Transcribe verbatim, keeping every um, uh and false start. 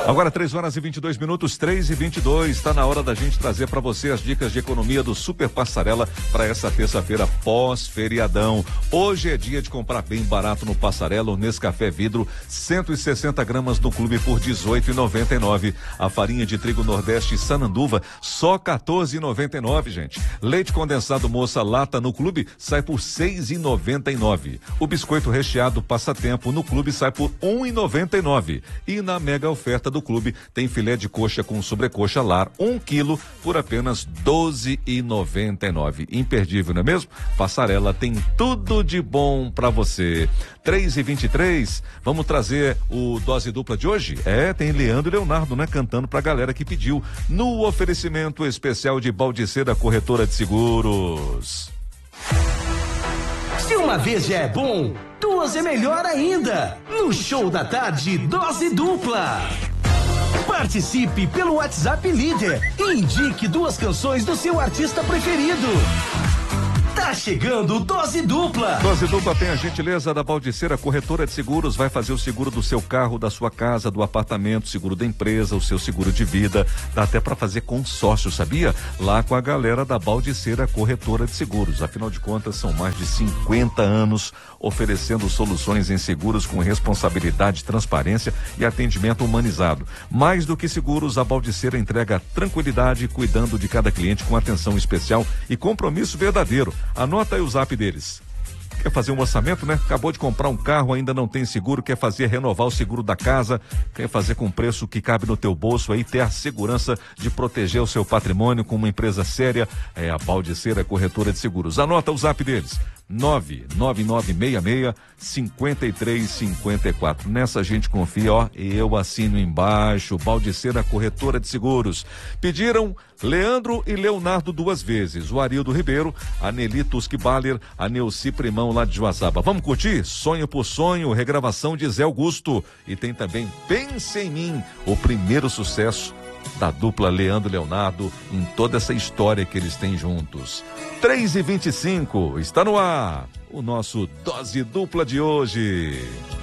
Agora três horas e vinte e dois minutos, três e vinte e dois, está na hora da gente trazer para você as dicas de economia do Super Passarela para essa terça-feira pós-feriadão. Hoje é dia de comprar bem barato no Passarela, o Nescafé Vidro, cento e sessenta gramas no clube por dezoito reais e noventa e nove centavos. A farinha de trigo Nordeste Sananduva, só quatorze reais e noventa e nove centavos, gente. Leite condensado Moça Lata no clube sai por seis reais e noventa e nove centavos. O biscoito recheado Passatempo no clube sai por um real e noventa e nove centavos. E na mega oferta do clube tem filé de coxa com sobrecoxa lar, um quilo por apenas doze reais e noventa e nove centavos. Imperdível, não é mesmo? Passarela tem tudo de bom pra você. três e vinte e três, vamos trazer o Dose Dupla de hoje? É, tem Leandro e Leonardo, né? Cantando pra galera que pediu, no oferecimento especial de Baldiceira Corretora de Seguros. Se uma vez já é bom, duas é melhor ainda. No Show da Tarde, Dose Dupla. Participe pelo WhatsApp Líder e indique duas canções do seu artista preferido. Tá chegando Dose Dupla. Dose Dupla tem a gentileza da Baldiceira Corretora de Seguros. Vai fazer o seguro do seu carro, da sua casa, do apartamento, seguro da empresa, o seu seguro de vida. Dá até para fazer consórcio, sabia? Lá com a galera da Baldiceira Corretora de Seguros. Afinal de contas, são mais de cinquenta anos oferecendo soluções em seguros com responsabilidade, transparência e atendimento humanizado. Mais do que seguros, a Baldiceira entrega tranquilidade, cuidando de cada cliente com atenção especial e compromisso verdadeiro. Anota aí o zap deles. Quer fazer um orçamento, né? Acabou de comprar um carro, ainda não tem seguro, quer fazer renovar o seguro da casa, quer fazer com preço que cabe no teu bolso aí, ter a segurança de proteger o seu patrimônio com uma empresa séria, é a Baldiceira Corretora de Seguros. Anota o zap deles. nove nove nove seis seis, cinco três cinco quatro. Nessa a gente confia, ó, eu assino embaixo, Baldiceira Corretora de Seguros. Pediram Leandro e Leonardo duas vezes, o Arildo Ribeiro, a Nelly Tusque-Baller, a Neuci Primão lá de Joaçaba. Vamos curtir? Sonho por Sonho, regravação de Zé Augusto. E tem também Pense em Mim, o primeiro sucesso da dupla Leandro e Leonardo em toda essa história que eles têm juntos. três e vinte e cinco, está no ar o nosso Dose Dupla de hoje.